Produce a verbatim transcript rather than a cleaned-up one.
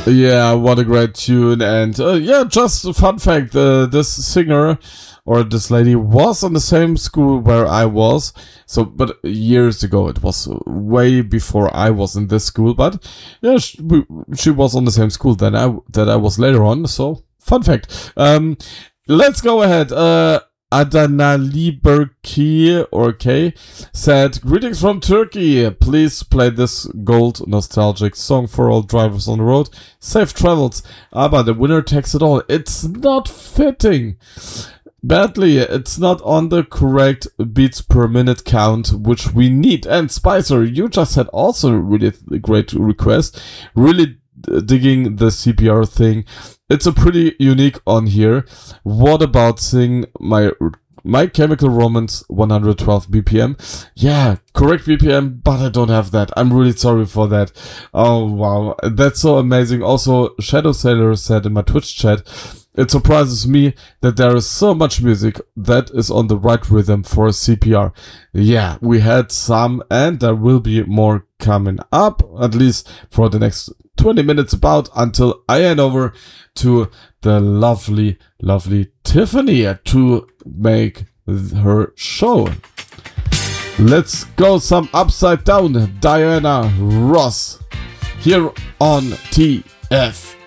Yeah, what a great tune. And uh, yeah, just a fun fact, uh, this singer or this lady was on the same school where I was. So, but years ago, it was way before I was in this school. But yeah, she, she was on the same school that I, that I was later on. So, fun fact. Um, let's go ahead. Uh, Adanali Berki or K said, "Greetings from Turkey. Please play this gold nostalgic song for all drivers on the road. Safe travels." Aber the winner takes it all. It's not fitting. Badly, it's not on the correct beats per minute count, which we need. And Spicer, you just had also a really great request. Really digging the C P R thing. It's a pretty unique on here. What about Sing My My Chemical Romance one hundred twelve B P M? Yeah, correct B P M, but I don't have that. I'm really sorry for that. Oh wow, that's so amazing. Also, Shadow Sailor said in my Twitch chat, "It surprises me that there is so much music that is on the right rhythm for C P R." Yeah, we had some, and there will be more coming up, at least for the next twenty minutes about, until I hand over to the lovely, lovely Tiffany to make her show. Let's go some Upside Down, Diana Ross, here on T F